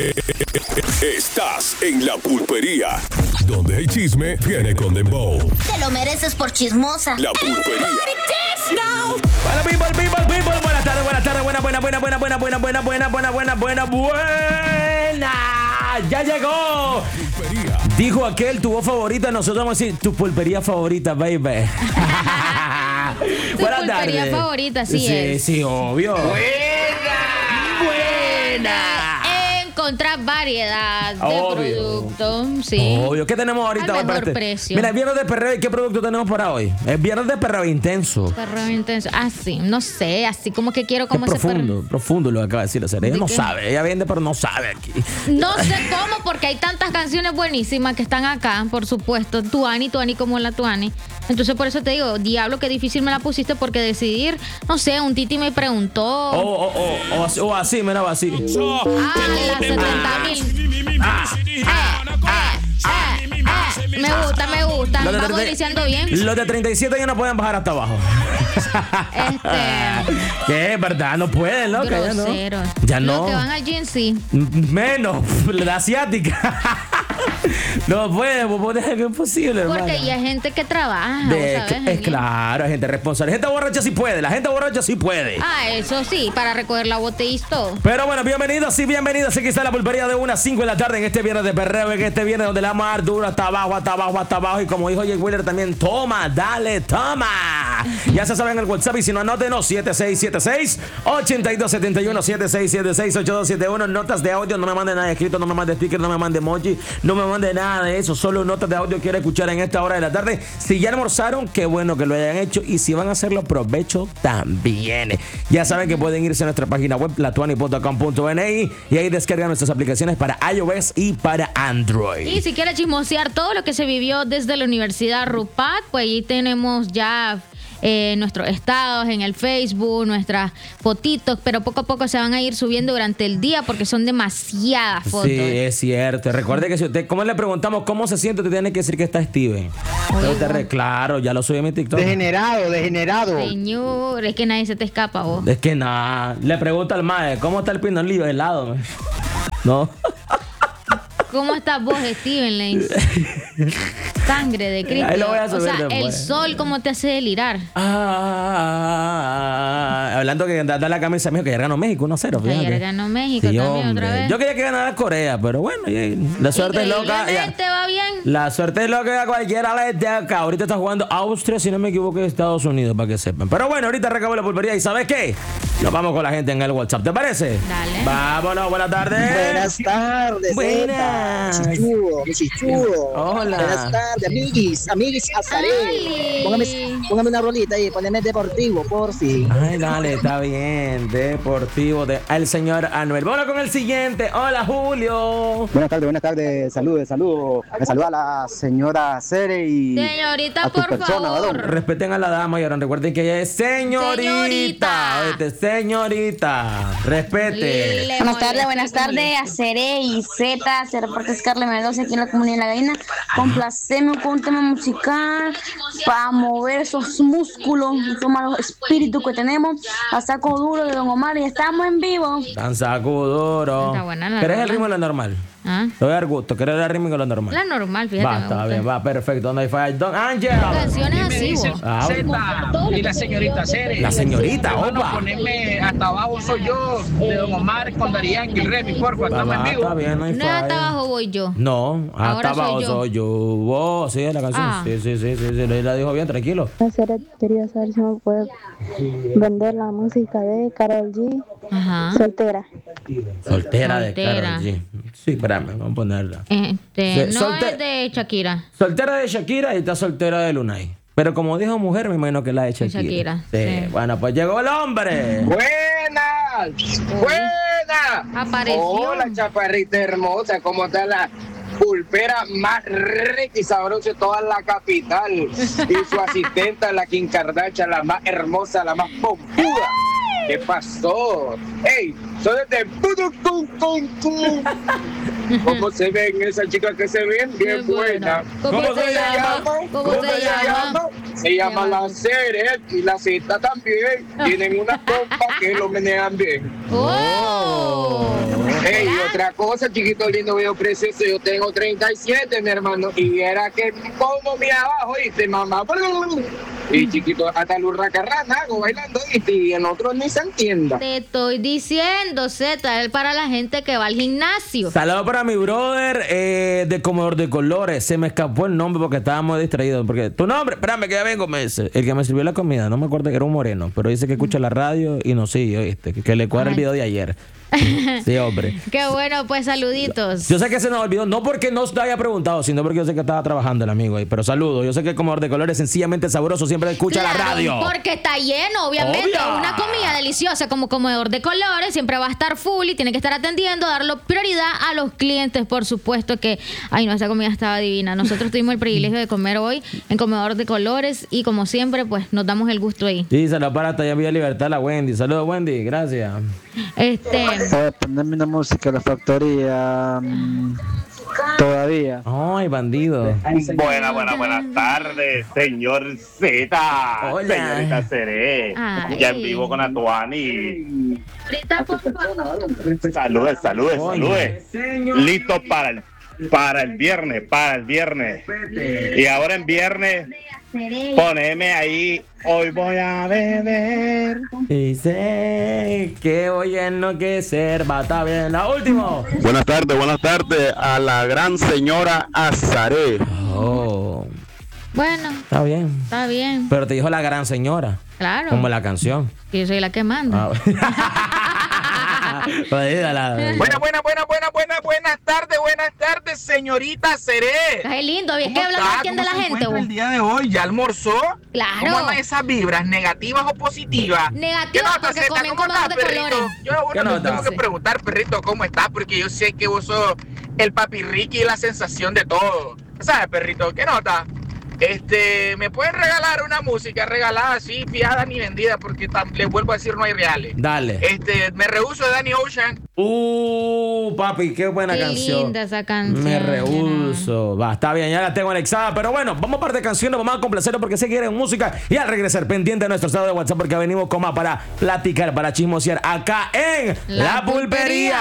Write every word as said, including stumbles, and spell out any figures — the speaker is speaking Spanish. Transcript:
Estás en La Pulpería, donde el chisme viene con dembow. Te lo mereces por chismosa. La Pulpería. Bueno, people, people, people. Buenas tardes, buenas tardes, buena, buena, buena, buena, buena, buena, buena, buena, buena, buena, buena, buena. Ya llegó. Pulpería. Dijo aquel, tu voz favorita. Nosotros vamos a decir tu pulpería favorita, baby. Tu Buenas pulpería tardes. favorita, sí, Sí, es. sí, obvio. Encontrar variedad de Obvio. productos, sí. Obvio. ¿Qué tenemos ahorita? Al mejor Espérate. precio. Mira, el viernes de perreo. ¿Y qué producto tenemos para hoy? El viernes de perreo intenso. Perreo intenso. Ah, sí, no sé, así como que quiero como Es ese profundo, perreo. profundo lo que acaba de decir la serie. Ella ¿De no qué? sabe, ella vende pero no sabe aquí. No sé cómo, porque hay tantas canciones buenísimas que están acá, por supuesto. Tuani, Tuani como la Tuani. Entonces, por eso te digo, diablo, qué difícil me la pusiste, porque decidir, no sé, un Titi me preguntó. O oh, oh, oh, oh, así- oh, así, mira, así. Ah, las setenta mil. Ah, ah, ah, ah, ah. Me gusta, me gusta. Los de Vamos treinta iniciando bien. Los de treinta y siete años no pueden bajar hasta abajo. Este. ¿Qué? ¿Verdad? No pueden, loca. Ya no. Groseros. Ya no. Los que van al gym, sí. Menos, la asiática. No puede, vos dejas que es imposible, hermano. Porque hay gente que trabaja, De- ¿sabes? es claro, hay gente responsable. Gente borracha sí puede, la gente borracha sí puede. Ah, eso sí, para recoger la botella y todo. Pero bueno, bienvenidos y bienvenidas. Aquí está la pulpería de una a cinco de la tarde en este viernes de perreo, en este viernes donde la vamos a dar duro hasta abajo, hasta abajo, hasta abajo. Y como dijo Jay Wheeler también, toma, dale, toma. Ya se saben el WhatsApp y si no, anótenos siete seis siete seis, ocho dos siete uno, siete seis siete seis, ocho dos siete uno. Notas de audio, no me mande nada escrito, no me mande sticker, no me mande emoji, no me mande nada de eso. Solo notas de audio quiero escuchar en esta hora de la tarde. Si ya almorzaron, qué bueno que lo hayan hecho. Y si van a hacerlo, provecho también. Ya saben que pueden irse a nuestra página web, latuani punto com punto n i, y ahí descargan nuestras aplicaciones para iOS y para Android. Y si quieres chismosear todo lo que se vivió desde la Universidad Rupat, pues ahí tenemos ya eh, nuestros estados en el Facebook, nuestras fotitos, pero poco a poco se van a ir subiendo durante el día porque son demasiadas fotos. Sí, es cierto. Recuerde que si usted, ¿cómo le preguntamos cómo se siente? Usted tiene que decir que está Steven. Pero usted re- claro, ya lo subí a mi TikTok. Degenerado, degenerado. Señor, es que nadie se te escapa, vos. Es que nada. Le pregunta al mae, ¿cómo está el pinolillo helado? No. ¿Cómo estás vos, Steven? Le dice. Sangre de Cristo. Ahí lo voy a O subir sea, después. el sol, ¿cómo te hace delirar? Ah, hablando que da, da la camisa mío que ya ganó México uno cero. Ayer ganó México también hombre. otra vez. Yo quería que ganara Corea, pero bueno, ya- la suerte es loca. ya. Increíblemente va bien. La suerte es loca, a cualquiera le de acá. Ahorita está jugando Austria, si no me equivoco, de Estados Unidos, para que sepan. Pero bueno, ahorita recabo la pulpería y ¿sabes qué? Nos vamos con la gente en el WhatsApp, ¿te parece? Dale. Vámonos, buenas tardes. Buenas tardes. Buenas. Zeta. Chichudo, mi chichudo. Hola. Buenas tardes, amiguis, amiguis, azaré. Ay. Póngame, póngame una rolita ahí, poneme deportivo, por fin. Ay, dale, está bien. Deportivo de el señor Anuel. Vámonos con el siguiente. Hola, Julio. Buenas tardes, buenas tardes, saludos, saludos. Me saluda la señora Cere y Señorita, a tu por persona, favor. varón. Respeten a la dama y ahora recuerden que ella es señorita. Señorita. Oíste, señorita. Respete. Le Buenas tardes, molesta, buenas le tardes molesta. a Cere y Z, se reporta Scarlett Mendoza aquí en la comunidad de La Gallina. Complaceme con un tema musical para mover esos músculos, esos malos espíritus que tenemos. A saco duro de Don Omar y estamos en vivo. Tan saco duro. Está buena la ¿Querés el rola. ritmo de lo normal? ¿Ah? Te voy a dar gusto. ¿Querés el ritmo de lo normal? La normal, fíjate. Va, me está gusta. bien, va, perfecto. ¿Dónde hay falla? Don Ángel. Canciones así, vos. Ah, Zeta y la señorita Cere. La señorita, Bueno, opa. ponerme hasta abajo soy yo, de Don Omar con Darían y Remy, porfa, Va, estamos en va, vivo. está bien, no hay No es hasta falla. abajo voy yo. No, hasta Ahora soy abajo yo. soy yo. Vos, sí, es la canción. Ah. Sí, sí, sí, sí, sí, la dijo bien, tranquilo. Hacer, quería saber si me puede vender la música de Karol G, Ajá. soltera. Soltera, de Soltera. Karol G. Sí, espérame, vamos a ponerla. Este, Sí, no solte- es de Shakira. Soltera de Shakira y está soltera de Lunay. Pero como dijo mujer, me imagino que la de Shakira. Shakira, Sí. sí. Bueno, pues llegó el hombre. Buenas, buenas. Apareció. Hola, chaparrita hermosa, ¿cómo está la pulpera más rica y sabrosa de toda la capital? Y su asistenta, la Kim Kardashian, la más hermosa, la más pompuda. ¿Qué pasó? ¡Ey! Soy de Puducuncuncu. ¿Cómo se ven esas chicas que se ven? Bien Qué buena. buenas. ¿Cómo se llama? ¿Cómo se llama? Se llama la Cere y la Zeta también. Tienen una compa que lo menean bien. ¡Oh! Ey, y otra cosa, chiquito lindo, veo precioso, yo tengo treinta y siete, mi hermano, y era que pongo mi abajo, ¿viste, mamá? Y chiquito, hasta el hurracarrán hago bailando, ¿viste? Y en otros ni se entienda. Te estoy diciendo, Z, es para la gente que va al gimnasio. Saludos para mi brother eh, de Comedor de Colores. Se me escapó el nombre porque estábamos distraídos. Porque tu nombre, espérame que ya vengo, me dice. El que me sirvió la comida, no me acuerdo que era un moreno, pero dice que escucha la radio y no sigue, ¿oíste? Que, que le cuadra el video de ayer. Sí, hombre. Qué bueno, pues saluditos. Yo sé que se nos olvidó, no porque no te haya preguntado, sino porque yo sé que estaba trabajando el amigo ahí. Pero saludos, yo sé que el Comedor de Colores sencillamente sabroso, siempre escucha Claro, la radio. Porque está lleno, obviamente. Obvio. Una comida deliciosa como Comedor de Colores siempre va a estar full y tiene que estar atendiendo, darle prioridad a los clientes, por supuesto que, ay no, esa comida estaba divina. Nosotros tuvimos el privilegio de comer hoy en Comedor de Colores y como siempre, pues nos damos el gusto ahí. Sí, saludos para hasta allá en Villa Libertad, la Wendy. Saludos, Wendy, gracias. Este, Eh, ponerme una música de la factoría. mm, todavía. Ay, bandido. Buenas, buenas, buenas tardes, señor Z. Hola. Señorita Seré. Ay. Ya en vivo con Atuani. Saludes, saludes, saludes. Listo para el, para el viernes, para el viernes. Y ahora en viernes, poneme ahí. Hoy voy a beber. Dice que voy a enloquecer. Va, está bien. La última. Buenas tardes, buenas tardes a la gran señora Azaré. Oh, bueno, está bien. está bien. Pero te dijo la gran señora. Claro. Como la canción. Que yo soy la que manda. Ah, jodida la- Buenas, buenas, buenas, buenas, buenas, buenas tardes, buenas tardes, señorita Seré. Ay, lindo, bien que ¿Cómo hablando está? atiende a la ¿Cómo se gente, encuentra vos. el día de hoy? ¿Ya almorzó? Claro. ¿Cómo andan esas vibras, negativas o positivas? Negativas, ¿Qué nota, porque Zeta? comen ¿Cómo comedor estás, de perrito? colores. Yo bueno, ¿Qué te nota? tengo que preguntar, perrito, ¿cómo estás? Porque yo sé que vos sos el papi Ricky y la sensación de todo. ¿Sabes, perrito? ¿Qué nota? Este, ¿me pueden regalar una música regalada así, fiada ni vendida? Porque tam- les vuelvo a decir, no hay reales. Dale. Este, me rehuso de Danny Ocean. Uh, papi, qué buena Qué canción. linda esa canción. Me rehuso. Va, está bien, ya la tengo anexada. Pero bueno, vamos a par de canciones, vamos a complacerlo porque se quieren música. Y al regresar, pendiente de nuestro estado de WhatsApp porque venimos con más para platicar, para chismosear acá en La, La Pulpería. Pulpería.